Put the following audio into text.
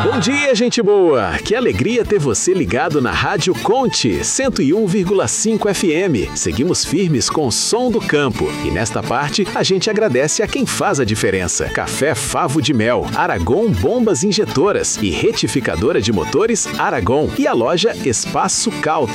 Bom dia, gente boa! Que alegria ter você ligado na Rádio Conte 101,5 FM. Seguimos firmes com o som do campo. E nesta parte, a gente agradece a quem faz a diferença. Café Favo de Mel, Aragon Bombas Injetoras e Retificadora de Motores Aragon. E a loja Espaço Cal